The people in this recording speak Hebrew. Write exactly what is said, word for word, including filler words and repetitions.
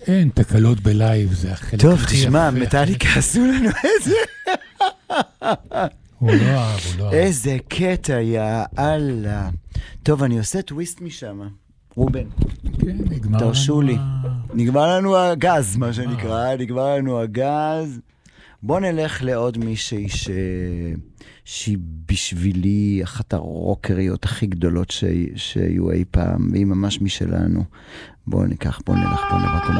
אין, תקלות בלייב, זה החלק טוב, תשמע, מטאליקה עשו לנו איזה... הוא לא אהב, הוא לא אהב. איזה קטע, יא אללה. טוב, אני עושה טוויסט משם. רובן, כן, נגמר תרשו לי. ה- נגמר לנו הגז, מה שנקרא, נגמר לנו הגז. בוא נלך לעוד מישהי ש... שהיא בשבילי אחת הרוקריות הכי גדולות ש... שהיו אי פעם, והיא ממש משלנו. בוא ניקח, בוא נלך, בוא נלך.